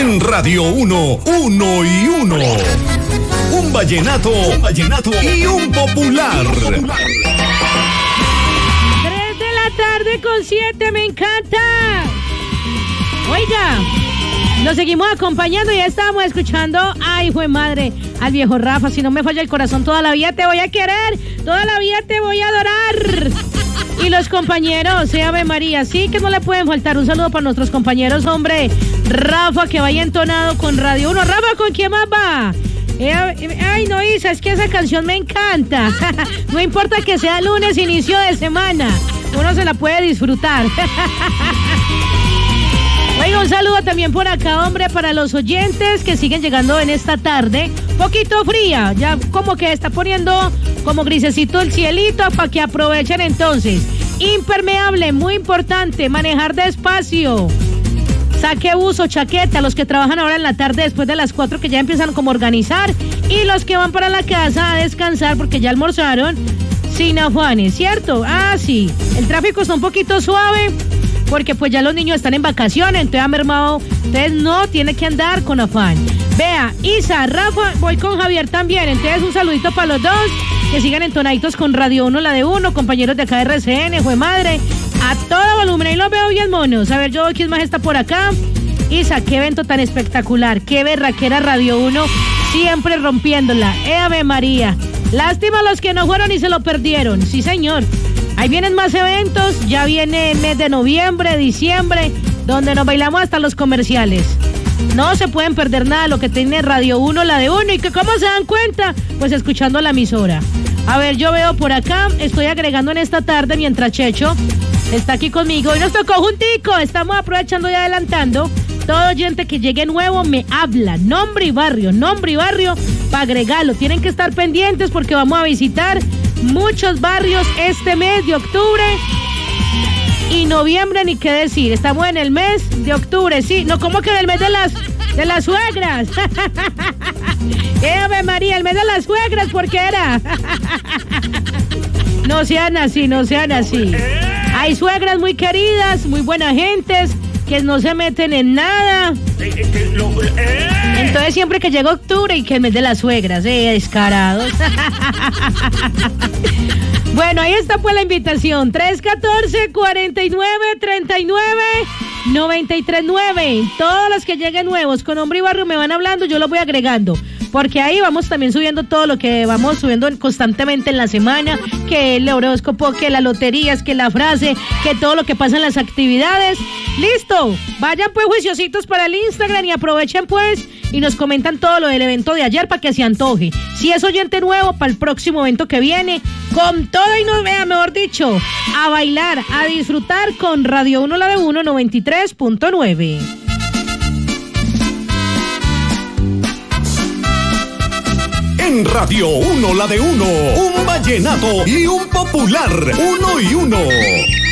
En Radio 1, 1 y 1. Un vallenato y un popular. 3 de la tarde con 7, me encanta. Oiga, nos seguimos acompañando y ya estábamos escuchando, ay, fue madre, al viejo Rafa. Si no me falla el corazón, toda la vida te voy a querer, toda la vida te voy a adorar. Y los compañeros, Ave María, sí que no le pueden faltar. Un saludo para nuestros compañeros, hombre. Rafa, que vaya entonado con Radio 1. Rafa, ¿con quién más va? Ay, no, Isa, es que esa canción me encanta. No importa que sea lunes, inicio de semana, uno se la puede disfrutar. Oiga, un saludo también por acá, hombre, para los oyentes que siguen llegando en esta tarde. Poquito fría, ya como que está poniendo como grisecito el cielito para que aprovechen entonces. Impermeable, muy importante, manejar despacio. Saque buzo, chaqueta, los que trabajan ahora en la tarde después de las 4 que ya empiezan como a organizar, y los que van para la casa a descansar porque ya almorzaron, sin afanes, ¿cierto? Ah, sí, el tráfico está un poquito suave porque pues ya los niños están en vacaciones, entonces ha mermado, entonces no tiene que andar con afán. Vea, Isa, Rafa, voy con Javier también, entonces un saludito para los dos, que sigan entonaditos con Radio 1, la de 1, compañeros de acá de RCN, fue madre, a todo volumen, ahí los veo bien monos. A ver, yo, ¿quién más está por acá? Isa, qué evento tan espectacular, qué berraquera Radio 1, siempre rompiéndola, Ave María. Lástima los que no fueron y se lo perdieron, sí señor. Ahí vienen más eventos, ya viene el mes de noviembre, diciembre, donde nos bailamos hasta los comerciales. No se pueden perder nada lo que tiene Radio 1, la de 1, y que ¿cómo se dan cuenta? Pues escuchando la emisora. A ver, yo veo por acá, estoy agregando en esta tarde mientras Checho está aquí conmigo y nos tocó juntico, estamos aprovechando y adelantando. Todo oyente que llegue nuevo me habla, nombre y barrio, para agregarlo. Tienen que estar pendientes porque vamos a visitar muchos barrios este mes de octubre y noviembre, ni qué decir. Estamos en el mes de octubre, sí, no, como que en el mes de las suegras. Ave María, el mes de las suegras, ¿por qué era? No sean así. Hay suegras muy queridas, muy buenas gentes, que no se meten en nada. Entonces siempre que llega octubre y que el mes de las suegras, descarados. Bueno, ahí está pues la invitación, 314-49-39-939. Todos los que lleguen nuevos con nombre y barrio me van hablando, yo los voy agregando, porque ahí vamos también subiendo todo lo que vamos subiendo constantemente en la semana, que el horóscopo, que las loterías, que la frase, que todo lo que pasa en las actividades. Listo, vayan pues juiciositos para el Instagram y aprovechen pues y nos comentan todo lo del evento de ayer para que se antoje. Si es oyente nuevo, para el próximo evento que viene, con todo y nos vea, mejor dicho, a bailar, a disfrutar con Radio 1, la de 1, 93.9. En Radio 1, la de 1, un vallenato y un popular, 1 y 1.